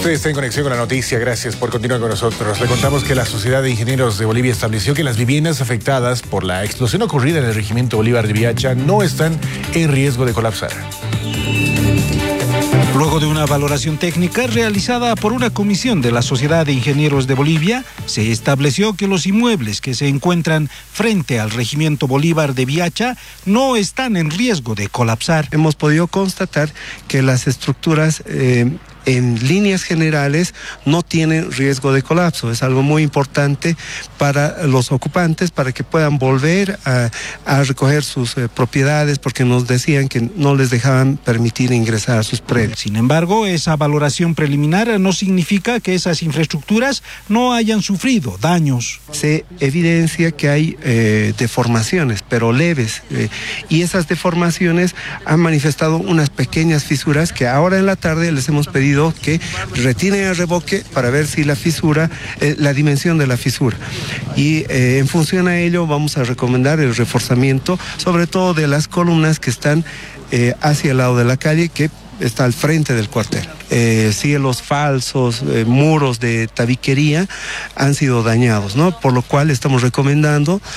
Usted está en conexión con la noticia, gracias por continuar con nosotros. Le contamos que la Sociedad de Ingenieros de Bolivia estableció que las viviendas afectadas por la explosión ocurrida en el Regimiento Bolívar de Viacha no están en riesgo de colapsar. Luego de una valoración técnica realizada por una comisión de la Sociedad de Ingenieros de Bolivia, se estableció que los inmuebles que se encuentran frente al Regimiento Bolívar de Viacha no están en riesgo de colapsar. Hemos podido constatar que las estructuras en líneas generales no tienen riesgo de colapso. Es algo muy importante para los ocupantes, para que puedan volver a recoger sus propiedades, porque nos decían que no les dejaban permitir ingresar a sus predios. Sin embargo, esa valoración preliminar no significa que esas infraestructuras no hayan sufrido daños. Se evidencia que hay deformaciones, pero leves, y esas deformaciones han manifestado unas pequeñas fisuras que ahora en la tarde les hemos pedido que retiren el revoque para ver si la fisura, la dimensión de la fisura. Y en función a ello vamos a recomendar el reforzamiento, sobre todo de las columnas que están hacia el lado de la calle, que está al frente del cuartel. Cielos falsos, muros de tabiquería han sido dañados, ¿no? Por lo cual estamos recomendando